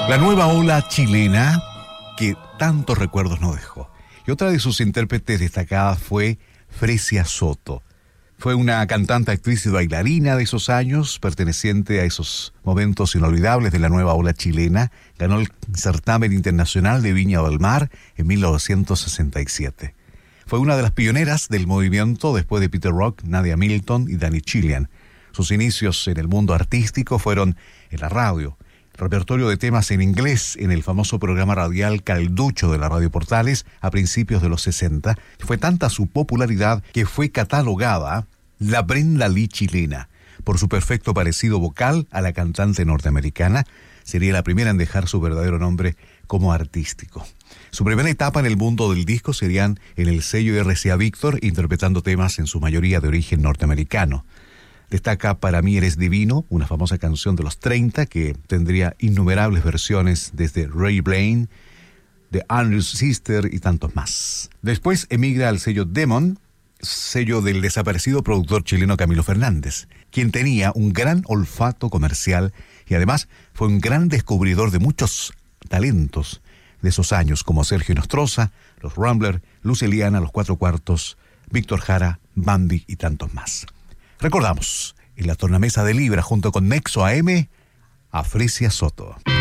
La nueva ola chilena que tantos recuerdos nos dejó. Y otra de sus intérpretes destacadas fue Fresia Soto. Fue una cantante, actriz y bailarina de esos años, perteneciente a esos momentos inolvidables de la nueva ola chilena. Ganó el certamen internacional de Viña del Mar en 1967. Fue una de las pioneras del movimiento después de Peter Rock, Nadia Milton y Danny Chilean. Sus inicios en el mundo artístico fueron en la radio. Repertorio de temas en inglés en el famoso programa radial Calducho de la Radio Portales a principios de los 60. Fue tanta su popularidad que fue catalogada la Brenda Lee chilena. Por su perfecto parecido vocal a la cantante norteamericana, sería la primera en dejar su verdadero nombre como artístico. Su primera etapa en el mundo del disco serían en el sello RCA Víctor, interpretando temas en su mayoría de origen norteamericano. Destaca Para mí eres divino, una famosa canción de los 30 que tendría innumerables versiones desde Ray Blaine, The Andrews Sister y tantos más. Después emigra al sello Demon, sello del desaparecido productor chileno Camilo Fernández, quien tenía un gran olfato comercial y además fue un gran descubridor de muchos talentos de esos años como Sergio Nostroza, Los Ramblers, Luz Eliana, Los Cuatro Cuartos, Víctor Jara, Bambi y tantos más. Recordamos, en la tornamesa de Libra junto con Nexo AM, a Fresia Soto.